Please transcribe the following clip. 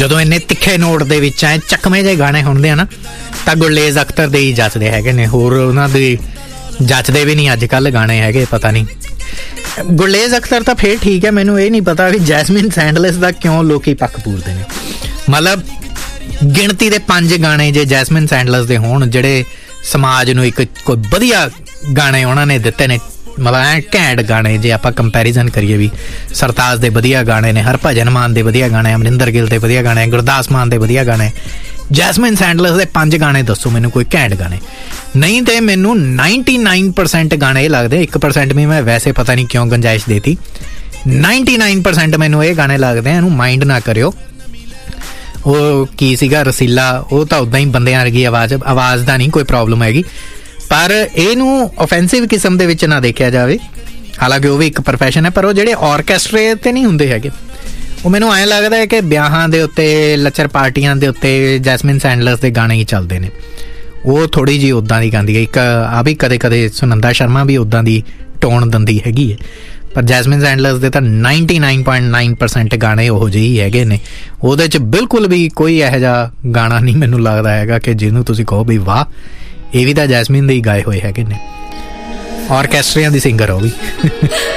ਜਦੋਂ ਇੰਨੇ ਤਿੱਖੇ ਨੋਟ ਦੇ ਵਿੱਚ ਐ ਚੱਕਵੇਂ ਜਿਹੇ ਗਾਣੇ ਹੁੰਦੇ ਆ ਨਾ, ਤਾਂ ਗੁਰਲੇਜ਼ ਅਖਤਰ ਦੇ ਹੀ ਜੱਚਦੇ ਹੈਗੇ ਨੇ, ਹੋਰ ਉਹਨਾਂ ਦੇ ਜੱਚਦੇ ਵੀ ਨਹੀਂ ਅੱਜ ਕੱਲ੍ਹ ਗਾਣੇ ਹੈਗੇ। ਪਤਾ ਨਹੀਂ ਗੁਰਲੇਜ਼ ਅਖਤਰ ਤਾਂ ਫੇਰ ਠੀਕ ਹੈ, ਮੈਨੂੰ ਇਹ ਨਹੀਂ ਪਤਾ ਵੀ ਜੈਸਮਿਨ ਸੈਂਡਲਸ ਦਾ ਕਿਉਂ ਲੋਕੀ ਪੱਖ ਪੂਰਦੇ ਨੇ। ਮਤਲਬ ਗਿਣਤੀ ਦੇ 5 ਗਾਣੇ ਜੇ ਜੈਸਮਿਨ ਸੈਂਡਲਸ ਦੇ ਹੋਣ ਜਿਹੜੇ ਸਮਾਜ ਨੂੰ ਇੱਕ ਕੋਈ ਵਧੀਆ ਗਾਣੇ ਉਹਨਾਂ ਨੇ ਦਿੱਤੇ ਨੇ, ਮਤਲਬ ਐਂ ਘੈਂਟ ਗਾਣੇ, ਜੇ ਆਪਾਂ ਕੰਪੈਰੀਜ਼ਨ ਕਰੀਏ ਵੀ ਸਰਤਾਜ ਦੇ ਵਧੀਆ ਗਾਣੇ ਨੇ, ਹਰਭਜਨ ਮਾਨ ਦੇ ਵਧੀਆ ਗਾਣੇ, ਅਮਰਿੰਦਰ ਗਿੱਲ ਦੇ ਵਧੀਆ ਗਾਣੇ, ਗੁਰਦਾਸ ਮਾਨ ਦੇ ਵਧੀਆ ਗਾਣੇ, ਜੈਸਮਿਨ ਸੈਂਡਲਸ ਦੇ 5 ਗਾਣੇ ਦੱਸੋ ਮੈਨੂੰ ਕੋਈ ਘੈਂਟ ਗਾਣੇ। ਨਹੀਂ ਤੇ ਮੈਨੂੰ 99% ਗਾਣੇ ਇਹ ਲੱਗਦੇ, 1% ਵੀ ਮੈਂ ਵੈਸੇ ਪਤਾ ਨਹੀਂ ਕਿਉਂ ਗੁੰਜਾਇਸ਼ ਦੇਤੀ, 99% ਮੈਨੂੰ ਇਹ ਗਾਣੇ ਲੱਗਦੇ ਆ। ਇਹਨੂੰ ਮਾਈਂਡ ਨਾ ਕਰਿਓ, ਉਹ ਕੀ ਸੀਗਾ ਰਸੀਲਾ, ਉਹ ਤਾਂ ਉੱਦਾਂ ਹੀ ਬੰਦਿਆਂ ਵਰਗੀ ਆਵਾਜ਼ ਦਾ ਨਹੀਂ ਕੋਈ ਪ੍ਰੋਬਲਮ ਹੈਗੀ, ਪਰ ਇਹਨੂੰ ਓਫੈਂਸਿਵ ਕਿਸਮ ਦੇ ਵਿੱਚ ਨਾ ਦੇਖਿਆ ਜਾਵੇ। ਹਾਲਾਂਕਿ ਉਹ ਵੀ ਇੱਕ ਪ੍ਰੋਫੈਸ਼ਨ ਹੈ, ਪਰ ਉਹ ਜਿਹੜੇ ਔਰਕੈਸਟਰੇ ਤੇ ਨਹੀਂ ਹੁੰਦੇ ਹੈਗੇ, ਉਹ ਮੈਨੂੰ ਐਂ ਲੱਗਦਾ ਹੈ ਕਿ ਵਿਆਹਾਂ ਦੇ ਉੱਤੇ, ਲੱਚਰ ਪਾਰਟੀਆਂ ਦੇ ਉੱਤੇ ਜੈਸਮਿਨ ਸੈਂਡਲਸ ਦੇ ਗਾਣੇ ਹੀ ਚੱਲਦੇ ਨੇ। ਉਹ ਥੋੜ੍ਹੀ ਜਿਹੀ ਉੱਦਾਂ ਦੀ ਗਾਉਂਦੀ ਹੈ। ਇੱਕ ਆ ਵੀ ਕਦੇ ਕਦੇ ਸੁਨੰਦਾ ਸ਼ਰਮਾ ਵੀ ਉੱਦਾਂ ਦੀ ਟੋਨ ਦਿੰਦੀ ਹੈਗੀ ਹੈ, ਪਰ ਜੈਸਮਿਨ ਸੈਂਡਲਸ ਦੇ ਤਾਂ 99.9% ਗਾਣੇ ਉਹੋ ਜਿਹੇ ਹੀ ਹੈਗੇ ਨੇ। ਉਹਦੇ 'ਚ ਬਿਲਕੁਲ ਵੀ ਕੋਈ ਇਹੋ ਜਿਹਾ ਗਾਣਾ ਨਹੀਂ ਮੈਨੂੰ ਲੱਗਦਾ ਹੈਗਾ ਕਿ ਜਿਹਨੂੰ ਤੁਸੀਂ ਕਹੋ ਵੀ ਵਾਹ, ਇਹ ਵੀ ਤਾਂ ਜੈਸਮਿਨ ਦੇ ਹੀ ਗਾਏ ਹੋਏ ਹੈਗੇ ਨੇ। ਔਰਕੈਸਟਰਿਆਂ ਦੀ ਸਿੰਗਰ ਉਹ ਵੀ।